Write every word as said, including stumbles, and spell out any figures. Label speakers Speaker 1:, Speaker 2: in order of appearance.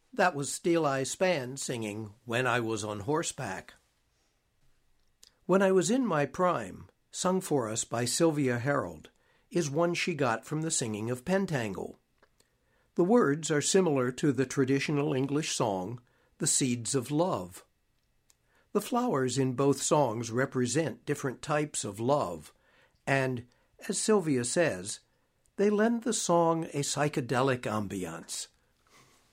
Speaker 1: That was Steeleye Span singing When I Was on Horseback. When I Was in My Prime, sung for us by Sylvia Harold, is one she got from the singing of Pentangle. The words are similar to the traditional English song, The Seeds of Love. The flowers in both songs represent different types of love, and, as Sylvia says, they lend the song a psychedelic ambiance.